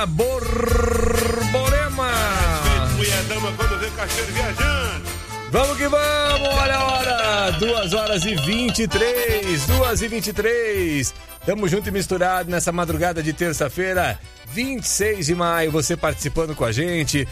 Borborema. Mulher-dama quando vê cacheiro viajando. Vamos que vamos, olha a hora, 2h23. Tamo junto e misturado nessa madrugada de terça-feira, 26 de maio, você participando com a gente,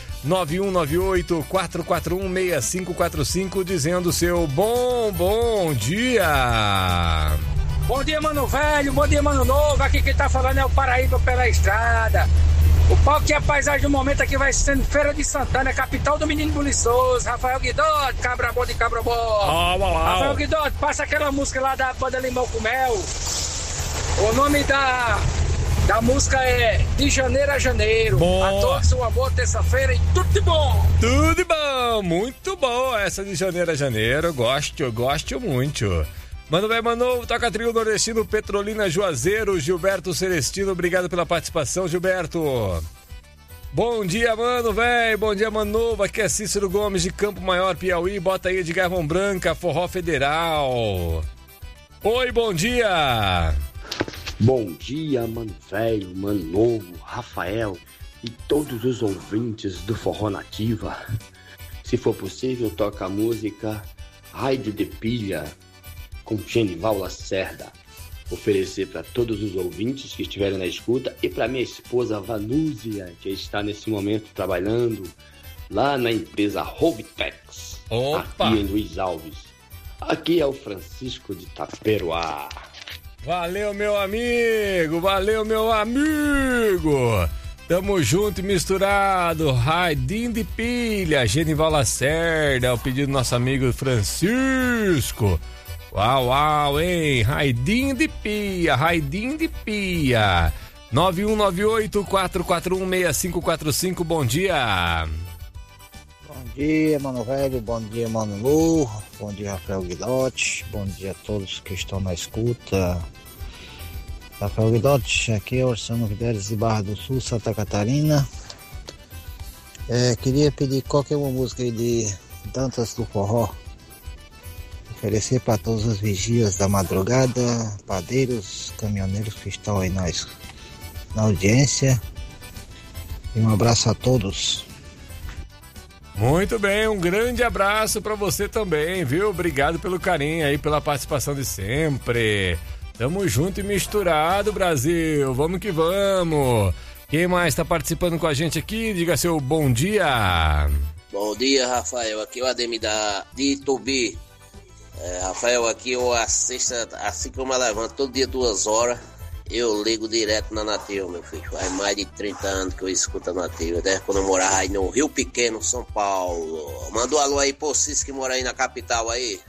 9198-441-6545, dizendo o seu bom dia. Bom dia, mano velho, bom dia, mano novo, aqui quem tá falando é o Paraíba pela estrada. O palco que é a paisagem do momento aqui vai sendo Feira de Santana, capital do menino buliçoso, Rafael Guidotti, cabra bom de cabra bom. Rafael Guidotti, passa aquela música lá da banda Limão com Mel. O nome da música é De Janeiro a Janeiro. Bom. A todos uma boa terça-feira e tudo de bom. Tudo de bom, muito bom essa de janeiro a janeiro, gosto muito. Mano velho, mano, toca trio nordestino, Petrolina Juazeiro, Gilberto Celestino, obrigado pela participação, Gilberto. Bom dia, mano velho, bom dia, mano novo, aqui é Cícero Gomes de Campo Maior, Piauí, bota aí de Garvão Branca, Forró Federal. Oi, bom dia. Bom dia, mano velho, mano novo, Rafael e todos os ouvintes do Forró Nativa. Se for possível, toca a música Raide de Pilha, com Genival Lacerda. Oferecer para todos os ouvintes que estiverem na escuta e para minha esposa Vanúzia, que está nesse momento trabalhando lá na empresa Rovitex, aqui em Luiz Alves. Aqui é o Francisco de Taperoá. Valeu, meu amigo, Tamo junto e misturado, Raidinho de Pilha, Genival Lacerda, é o pedido do nosso amigo Francisco. Uau, hein? Raidinho de Pia. 9198-441-6545, bom dia. Bom dia, mano velho, bom dia, mano novo, bom dia, Rafael Guidotti, bom dia a todos que estão na escuta. Rafael Guidotti, aqui é Orçano Videres de Barra do Sul, Santa Catarina. Queria pedir qualquer uma música aí de Dantas do Forró. Oferecer para todos os vigias da madrugada, padeiros, caminhoneiros que estão aí na audiência. E um abraço a todos. Muito bem, um grande abraço para você também, viu? Obrigado pelo carinho aí, pela participação de sempre. Tamo junto e misturado, Brasil. Vamos que vamos. Quem mais tá participando com a gente aqui? Diga seu bom dia. Bom dia, Rafael. Aqui é o Ademir de Itubi. Rafael, aqui eu assisto, assim como eu levanto todo dia 2 horas, eu ligo direto na Nativa, meu filho. Faz mais de 30 anos que eu escuto a Nativa, desde quando eu morava aí no Rio Pequeno, São Paulo. Manda um alô aí pro Cis, que mora aí na capital aí.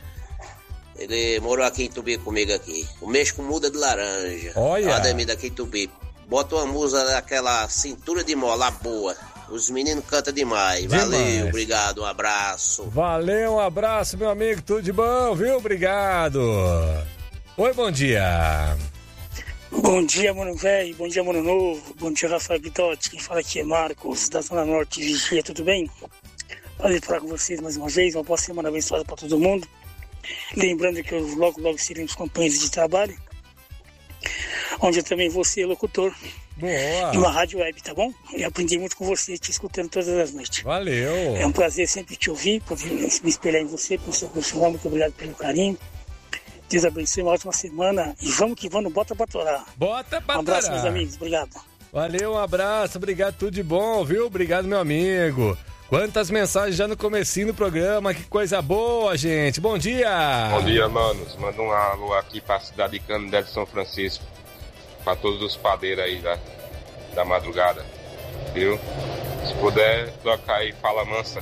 Ele morou aqui em Itubi comigo aqui. O mês com muda de laranja. Olha. O Ademir daqui em Itubi. Bota uma música daquela cintura de mola boa. Os meninos cantam demais. Valeu, obrigado, um abraço. Valeu, um abraço, meu amigo. Tudo de bom, viu? Obrigado. Oi, bom dia. Bom dia, mano velho. Bom dia, mano novo. Bom dia, Rafael Guidotti. Quem fala aqui é Marcos, da Zona Norte de Vigia. Tudo bem? Prazer falar com vocês mais uma vez. Uma boa semana abençoada para todo mundo. Lembrando que logo seremos companheiros de trabalho, onde eu também vou ser locutor. Boa. De uma rádio web, tá bom? Eu aprendi muito com você, te escutando todas as noites. Valeu. É um prazer sempre te ouvir, poder me espelhar em você, pelo seu profissional. Muito obrigado pelo carinho. Deus abençoe, uma ótima semana. E vamos que vamos, bota pra torar. Bota pra torar. Um abraço, meus amigos. Obrigado. Valeu, um abraço. Obrigado, tudo de bom, viu? Obrigado, meu amigo. Quantas mensagens já no comecinho do programa. Que coisa boa, gente. Bom dia. Bom dia, manos. Manda um alô aqui pra cidade de Canindé de São Francisco. Pra todos os padeiros aí da madrugada, viu? Se puder, tocar aí Fala Mansa.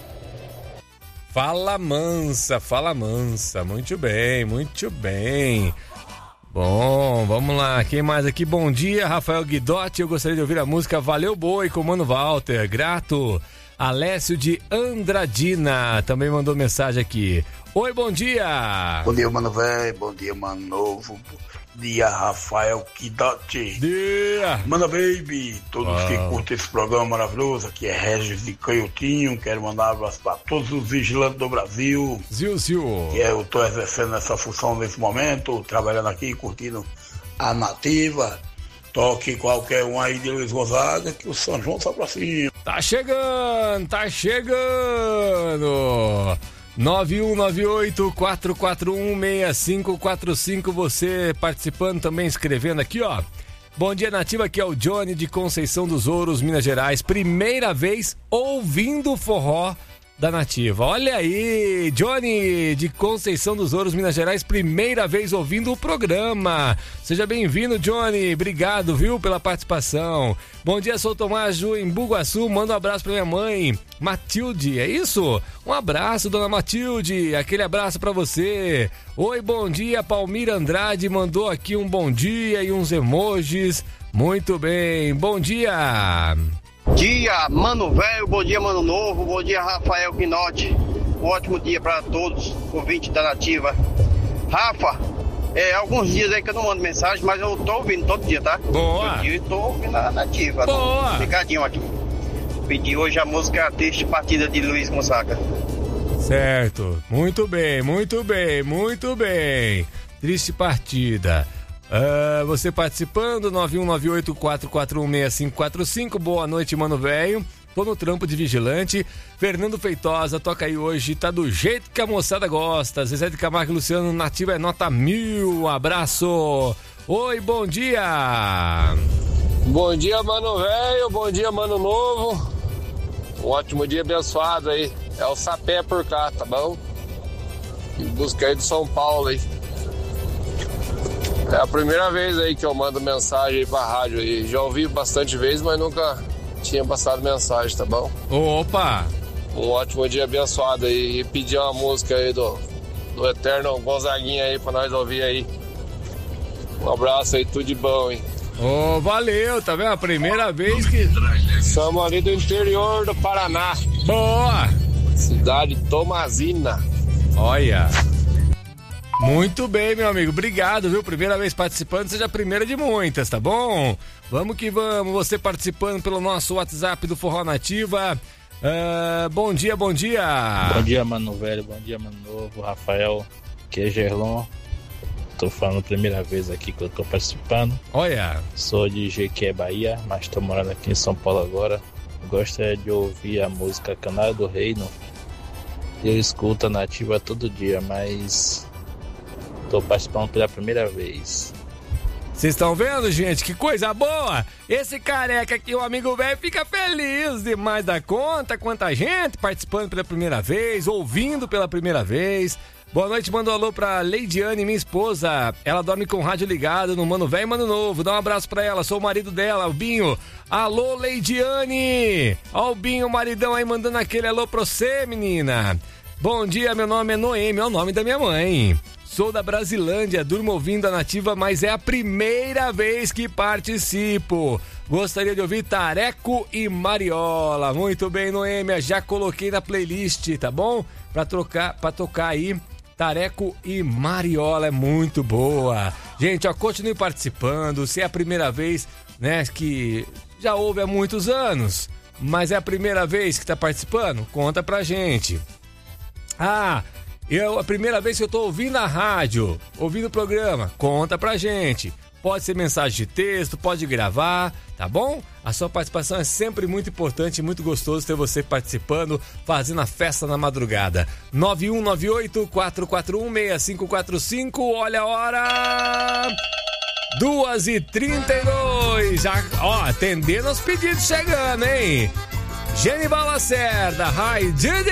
Fala mansa, muito bem. Bom, vamos lá, quem mais aqui? Bom dia, Rafael Guidotti, eu gostaria de ouvir a música Valeu Boi com o Mano Walter, grato. Alessio de Andradina também mandou mensagem aqui. Oi, bom dia. Bom dia, mano velho, bom dia, mano novo. Dia, Rafael Guidotti. Dia. Manda baby, todos que curtem esse programa maravilhoso, aqui é Regis de Canhotinho, quero mandar um abraço para todos os vigilantes do Brasil. Ziu. Que eu estou exercendo essa função nesse momento, trabalhando aqui, curtindo a Nativa. Toque qualquer um aí de Luiz Gonzaga, que o São João tá pra cima. Tá chegando! 9198-441-6545, você participando também, escrevendo aqui, ó. Bom dia, Nativa, aqui é o Johnny de Conceição dos Ouros, Minas Gerais. Primeira vez ouvindo forró da Nativa. Olha aí, Johnny de Conceição dos Ouros, Minas Gerais, primeira vez ouvindo o programa. Seja bem-vindo, Johnny. Obrigado, viu, pela participação. Bom dia, sou o Tomás Ju, em Bugaçu. Manda um abraço pra minha mãe, Matilde. É isso? Um abraço, dona Matilde. Aquele abraço pra você. Oi, bom dia, Palmira Andrade mandou aqui um bom dia e uns emojis. Muito bem, bom dia. Dia, mano velho, bom dia, mano novo, bom dia, Rafael Quinote. Um ótimo dia para todos, ouvintes da Nativa. Rafa, alguns dias aí que eu não mando mensagem, mas eu tô ouvindo todo dia, tá? Boa! Todo dia eu tô ouvindo a Nativa. Boa! Ligadinho aqui. Pedi hoje a música Triste Partida de Luiz Gonzaga. Certo, muito bem, muito bem, muito bem. Triste Partida. Você participando, 9198-441-6545. Boa noite, mano velho. Tô no trampo de vigilante. Fernando Feitosa, toca aí hoje. Tá do jeito que a moçada gosta. Zezé de Camargo e Luciano, Nativa é nota 1000. Abraço. Oi, bom dia. Bom dia, mano velho. Bom dia, mano novo. Um ótimo dia abençoado aí. É o Sapé por cá, tá bom? E busca aí do São Paulo aí. É a primeira vez aí que eu mando mensagem aí pra rádio aí. Já ouvi bastante vezes, mas nunca tinha passado mensagem, tá bom? Opa! Um ótimo dia abençoado aí. E pedir uma música aí do Eterno Gonzaguinha aí pra nós ouvir aí. Um abraço aí, tudo de bom, hein? Valeu, tá vendo? A primeira vez que... Estamos ali do interior do Paraná. Boa! Cidade Tomazina. Olha... Muito bem, meu amigo. Obrigado, viu? Primeira vez participando, seja a primeira de muitas, tá bom? Vamos que vamos. Você participando pelo nosso WhatsApp do Forró Nativa. Bom dia, bom dia. Bom dia, mano velho. Bom dia, mano novo. Rafael, que é Gerlon. Tô falando a primeira vez aqui que eu tô participando. Olha. Sou de Jequié, Bahia, mas tô morando aqui em São Paulo agora. Gosto de ouvir a música Canário do Reino. Eu escuto a Nativa todo dia, mas... tô participando pela primeira vez. Vocês estão vendo, gente? Que coisa boa! Esse careca aqui, o amigo velho, fica feliz demais da conta. Quanta gente participando pela primeira vez, ouvindo pela primeira vez. Boa noite, manda um alô pra Leidiane, minha esposa. Ela dorme com o rádio ligado no Mano Velho e Mano Novo. Dá um abraço pra ela, sou o marido dela, o Binho. Alô, Leidiane! Ó o Binho, o maridão aí, mandando aquele alô pra você, menina. Bom dia, meu nome é Noemi, é o nome da minha mãe. Sou da Brasilândia, durmo ouvindo a Nativa, mas é a primeira vez que participo. Gostaria de ouvir Tareco e Mariola. Muito bem, Noêmia, já coloquei na playlist, tá bom? Pra tocar aí, Tareco e Mariola, é muito boa. Gente, ó, continue participando. Se é a primeira vez, né, que já ouve há muitos anos, mas é a primeira vez que tá participando, conta pra gente. A primeira vez que eu tô ouvindo a rádio, ouvindo o programa, conta pra gente. Pode ser mensagem de texto, pode gravar, tá bom? A sua participação é sempre muito importante, muito gostoso ter você participando, fazendo a festa na madrugada. 9198-441-6545, olha a hora... 2h32, já, ó, atendendo os pedidos chegando, hein? Genival Lacerda, Hi Didi!